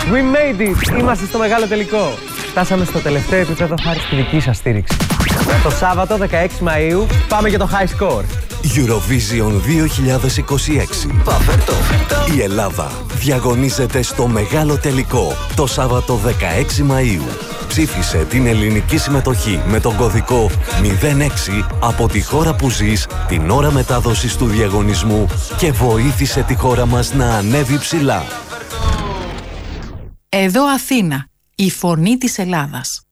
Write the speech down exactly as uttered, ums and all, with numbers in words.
We made it! Είμαστε στο μεγάλο τελικό. Φτάσαμε στο τελευταίο επίπεδο χάρη στη δική σας στήριξη. Το Σάββατο δεκαέξι Μαΐου πάμε για το high score. Eurovision δύο χιλιάδες είκοσι έξι. Η Ελλάδα διαγωνίζεται στο μεγάλο τελικό το Σάββατο δεκαέξι Μαΐου. Ψήφισε την ελληνική συμμετοχή με τον κωδικό μηδέν έξι από τη χώρα που ζεις την ώρα μετάδοσης του διαγωνισμού και βοήθησε τη χώρα μας να ανέβει ψηλά. Εδώ Αθήνα, η φωνή της Ελλάδας.